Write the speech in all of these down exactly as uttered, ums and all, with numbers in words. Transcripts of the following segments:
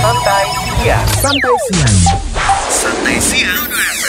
Santai Siang. Santai Siang. Santai Siang.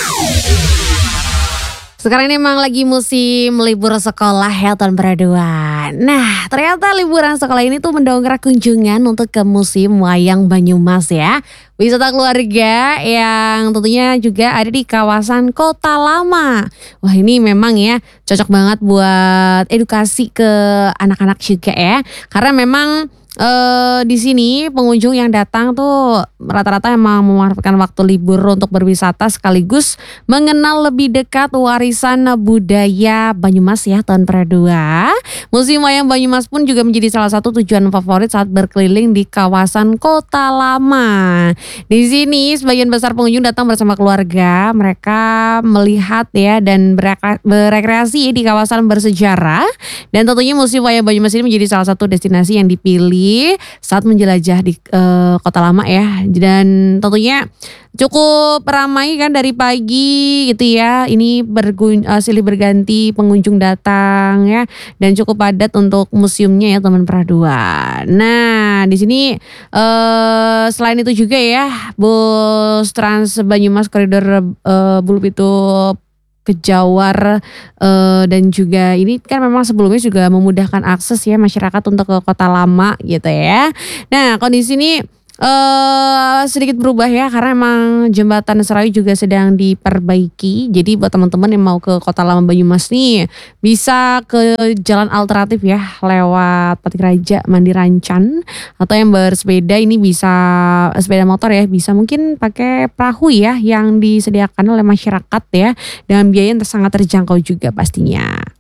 Sekarang ini memang lagi musim libur sekolah ya tahun berdua. Nah ternyata liburan sekolah ini tuh mendongkrak kunjungan untuk ke Museum Wayang Banyumas ya. Wisata keluarga yang tentunya juga ada di kawasan Kota Lama. Wah ini memang ya cocok banget buat edukasi ke anak-anak juga ya. Karena memang Eh di sini pengunjung yang datang tuh rata-rata emang memanfaatkan waktu libur untuk berwisata sekaligus mengenal lebih dekat warisan budaya Banyumas ya tahun berdua. Museum Wayang Banyumas pun juga menjadi salah satu tujuan favorit saat berkeliling di kawasan Kota Lama. Di sini sebagian besar pengunjung datang bersama keluarga, mereka melihat ya dan berekre- berekreasi di kawasan bersejarah dan tentunya Museum Wayang Banyumas ini menjadi salah satu destinasi yang dipilih saat menjelajah di uh, Kota Lama ya, dan tentunya cukup ramai kan dari pagi gitu ya. Ini bergun, uh, silih berganti pengunjung datang ya, dan cukup padat untuk museumnya ya teman Pradua. Nah di sini uh, selain itu juga ya bus Trans Banyumas koridor uh, Bulupitu Kejawar uh, dan juga ini kan memang sebelumnya juga memudahkan akses ya masyarakat untuk ke Kota Lama gitu ya. Nah kondisi ini uh, sedikit berubah ya karena emang jembatan Serayu juga sedang diperbaiki. Jadi buat teman-teman yang mau ke Kota Lama Banyumas nih bisa ke jalan alternatif ya lewat Patik Raja Mandi Rancan, atau yang bersepeda ini bisa sepeda motor ya bisa mungkin pakai perahu ya yang disediakan oleh masyarakat ya dengan biaya yang sangat terjangkau juga pastinya.